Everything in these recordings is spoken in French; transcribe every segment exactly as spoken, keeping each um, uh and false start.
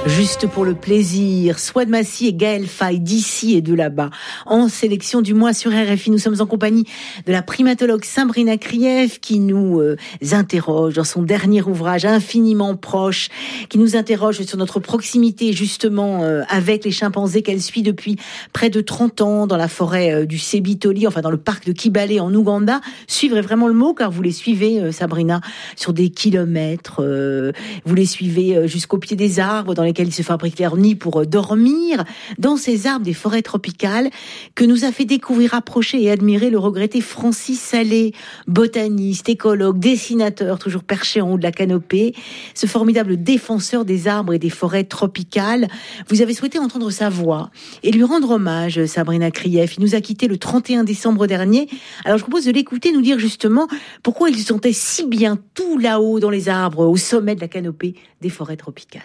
Juste pour le plaisir, Souad Massi et Gaël Faye d'ici et de là-bas. En sélection du mois sur R F I, nous sommes en compagnie de la primatologue Sabrina Krief qui nous euh, interroge dans son dernier ouvrage Infiniment proche, qui nous interroge sur notre proximité justement euh, avec les chimpanzés qu'elle suit depuis près de trente ans dans la forêt euh, du Sebitoli, enfin dans le parc de Kibale en Ouganda. Suivre est vraiment le mot car vous les suivez, euh, Sabrina, sur des kilomètres. Euh, vous les suivez euh, jusqu'au pied des arbres dans lesquels ils se fabriquent leur nid pour dormir, dans ces arbres des forêts tropicales que nous a fait découvrir, approcher et admirer le regretté Francis Salé, botaniste, écologue, dessinateur, toujours perché en haut de la canopée, ce formidable défenseur des arbres et des forêts tropicales. Vous avez souhaité entendre sa voix et lui rendre hommage, Sabrina Krief. Il nous a quittés le trente et un décembre dernier. Alors je propose de l'écouter, nous dire justement pourquoi il se sentait si bien tout là-haut dans les arbres, au sommet de la canopée des forêts tropicales.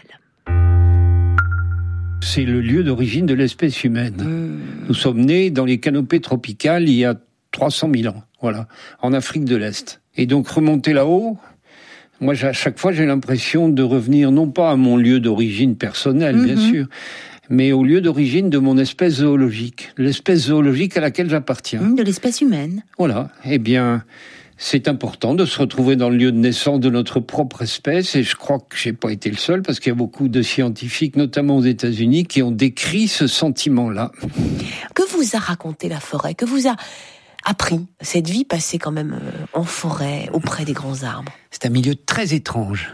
C'est le lieu d'origine de l'espèce humaine. Mmh. Nous sommes nés dans les canopées tropicales il y a trois cent mille ans, voilà, en Afrique de l'Est. Et donc remonter là-haut, moi à chaque fois j'ai l'impression de revenir non pas à mon lieu d'origine personnelle, mmh. bien sûr, mais au lieu d'origine de mon espèce zoologique, l'espèce zoologique à laquelle j'appartiens. Mmh, de l'espèce humaine. Voilà, eh bien... c'est important de se retrouver dans le lieu de naissance de notre propre espèce, et je crois que j'ai pas été le seul, parce qu'il y a beaucoup de scientifiques, notamment aux États-Unis, qui ont décrit ce sentiment-là. Que vous a raconté la forêt ? Que vous a appris cette vie passée quand même en forêt, auprès des grands arbres ? C'est un milieu très étrange.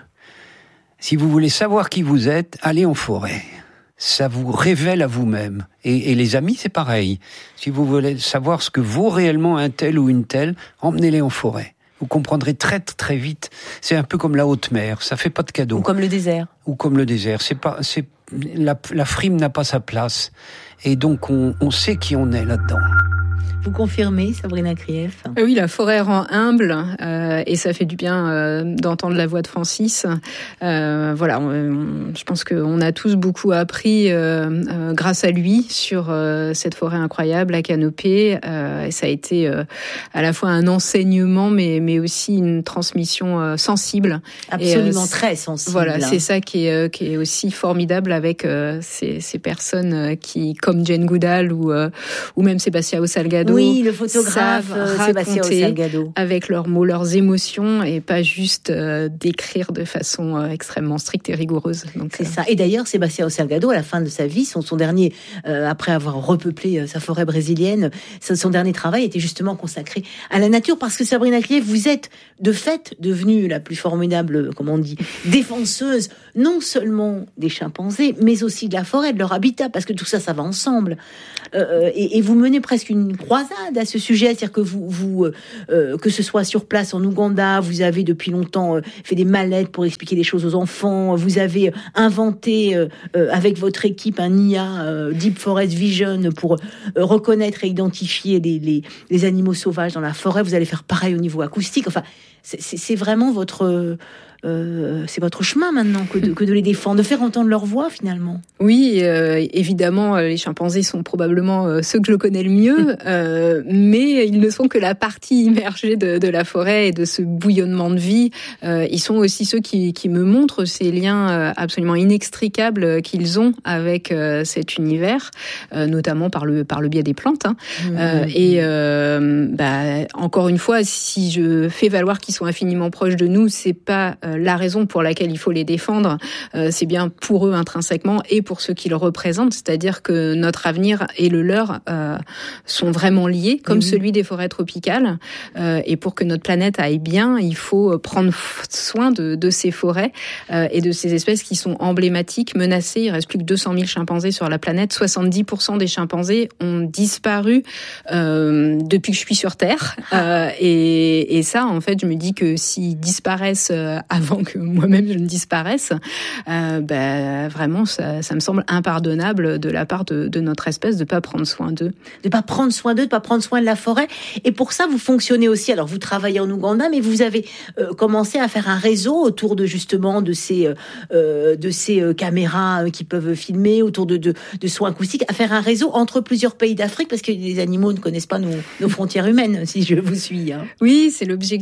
Si vous voulez savoir qui vous êtes, allez en forêt. Ça vous révèle à vous-même. Et, et les amis, c'est pareil. Si vous voulez savoir ce que vaut réellement un tel ou une telle, emmenez-les en forêt. Vous comprendrez très très vite. C'est un peu comme la haute mer, ça fait pas de cadeau. Ou comme le désert. Ou comme le désert. C'est pas, c'est la, la frime n'a pas sa place. Et donc on, on sait qui on est là-dedans. Vous confirmez, Sabrina Krief ? Oui, la forêt rend humble euh, et ça fait du bien euh, d'entendre la voix de Francis. Euh, voilà, on, je pense qu'on a tous beaucoup appris euh, euh, grâce à lui sur euh, cette forêt incroyable, la canopée. Euh, et ça a été euh, à la fois un enseignement, mais mais aussi une transmission euh, sensible. Absolument, et, euh, très sensible. Voilà, c'est ça qui est euh, qui est aussi formidable avec euh, ces ces personnes qui, comme Jane Goodall ou euh, ou même Sebastião Salgado. Oui, le photographe Sebastião Salgado. Avec leurs mots, leurs émotions, et pas juste euh, d'écrire de façon euh, extrêmement stricte et rigoureuse. Donc, c'est euh... ça. Et d'ailleurs, Sebastião Salgado, à la fin de sa vie, son, son dernier, euh, après avoir repeuplé euh, sa forêt brésilienne, son, son dernier travail était justement consacré à la nature, parce que Sabrina Krief, vous êtes de fait devenue la plus formidable, comment on dit, défenseuse, non seulement des chimpanzés, mais aussi de la forêt, de leur habitat, parce que tout ça, ça va ensemble. Euh, et, et vous menez presque une croisade à ce sujet, c'est-à-dire que vous, vous euh, que ce soit sur place en Ouganda, vous avez depuis longtemps euh, fait des mallettes pour expliquer des choses aux enfants, vous avez inventé euh, euh, avec votre équipe un I A, euh, Deep Forest Vision, pour euh, reconnaître et identifier les, les, les animaux sauvages dans la forêt. Vous allez faire pareil au niveau acoustique. Enfin, c'est, c'est, c'est vraiment votre... Euh, c'est votre chemin maintenant que de, que de les défendre, de faire entendre leur voix finalement. Oui, euh, évidemment, les chimpanzés sont probablement euh, ceux que je connais le mieux, euh, mais ils ne sont que la partie immergée de, de la forêt et de ce bouillonnement de vie. Euh, ils sont aussi ceux qui, qui me montrent ces liens absolument inextricables qu'ils ont avec euh, cet univers, euh, notamment par le par le biais des plantes. Hein. Mmh. Euh, et euh, bah, encore une fois, si je fais valoir qu'ils sont infiniment proches de nous, c'est pas euh, la raison pour laquelle il faut les défendre, euh, c'est bien pour eux intrinsèquement et pour ceux qu'ils représentent, c'est-à-dire que notre avenir et le leur euh, sont vraiment liés, comme mmh. celui des forêts tropicales. Euh, et pour que notre planète aille bien, il faut prendre soin de, de ces forêts euh, et de ces espèces qui sont emblématiques, menacées. Il reste plus que deux cent mille chimpanzés sur la planète. soixante-dix pour cent des chimpanzés ont disparu euh, depuis que je suis sur Terre. Euh, et, et ça, en fait, je me dis que s'ils disparaissent euh, avant que moi-même je ne disparaisse, euh, bah, vraiment, ça, ça me semble impardonnable de la part de, de notre espèce de ne pas prendre soin d'eux. De ne pas prendre soin d'eux, de ne pas prendre soin de la forêt. Et pour ça, vous fonctionnez aussi. Alors, vous travaillez en Ouganda, mais vous avez euh, commencé à faire un réseau autour de justement de ces, euh, de ces euh, caméras qui peuvent filmer, autour de, de, de soins acoustiques, à faire un réseau entre plusieurs pays d'Afrique, parce que les animaux ne connaissent pas nos, nos frontières humaines, si je vous suis. Hein. Oui, c'est l'objectif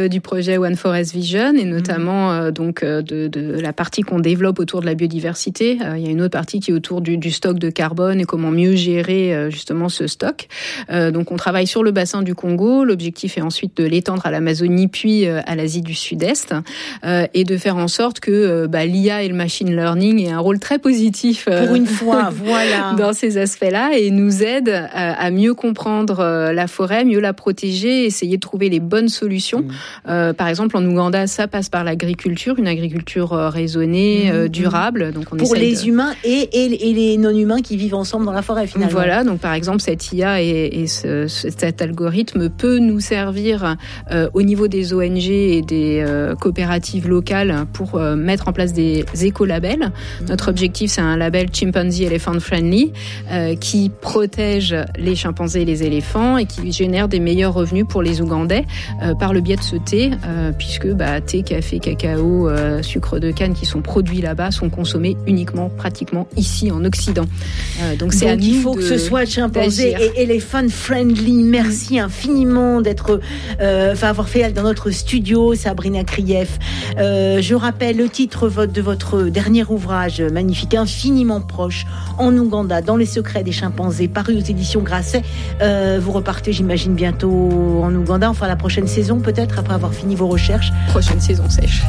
du projet One Forest Vision et notamment euh, donc de, de la partie qu'on développe autour de la biodiversité. Euh, il y a une autre partie qui est autour du, du stock de carbone et comment mieux gérer euh, justement ce stock. Euh, donc on travaille sur le bassin du Congo. L'objectif est ensuite de l'étendre à l'Amazonie puis euh, à l'Asie du Sud-Est euh, et de faire en sorte que euh, bah, l'I A et le machine learning aient un rôle très positif euh, pour une fois, voilà, dans ces aspects-là et nous aident à, à mieux comprendre euh, la forêt, mieux la protéger, essayer de trouver les bonnes solutions. Mmh. Euh, par exemple, en Ouganda, ça passe par l'agriculture, une agriculture euh, raisonnée, euh, durable. Donc on pour les de... humains et, et, et les non-humains qui vivent ensemble dans la forêt, finalement. Voilà, donc par exemple, cette I A et, et ce, cet algorithme peut nous servir euh, au niveau des O N G et des euh, coopératives locales pour euh, mettre en place des écolabels. Mmh. Notre objectif, c'est un label Chimpanzee Elephant Friendly euh, qui protège les chimpanzés et les éléphants et qui génère des meilleurs revenus pour les Ougandais euh, par le biais de ce thé, euh, puisque bah, thé, café, cacao, euh, sucre de canne qui sont produits là-bas sont consommés uniquement, pratiquement ici en Occident. Euh, donc c'est donc à il nous faut de, que ce soit chimpanzé d'agir. et elephant friendly. Merci mmh. infiniment d'être, euh, enfin avoir fait dans notre studio, Sabrina Krief. Euh, je rappelle le titre de votre dernier ouvrage magnifique, Infiniment proche, en Ouganda, dans les secrets des chimpanzés, paru aux éditions Grasset. Euh, vous repartez, j'imagine, bientôt en Ouganda, enfin la prochaine saison peut-être, après avoir fini vos recherches. Prochaine saison sèche.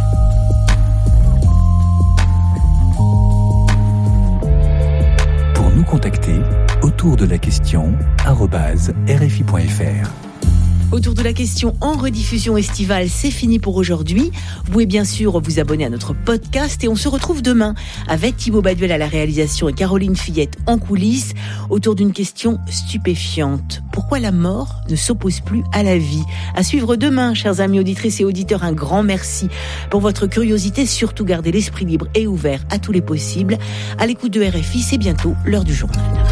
Pour nous contacter, autour de la question arobase r f i point f r. Autour de la question en rediffusion estivale, c'est fini pour aujourd'hui. Vous pouvez bien sûr vous abonner à notre podcast et on se retrouve demain avec Thibaut Baduel à la réalisation et Caroline Fillette en coulisses autour d'une question stupéfiante. Pourquoi la mort ne s'oppose plus à la vie? À suivre demain, chers amis auditrices et auditeurs, un grand merci pour votre curiosité. Surtout gardez l'esprit libre et ouvert à tous les possibles. À l'écoute de R F I, c'est bientôt l'heure du journal.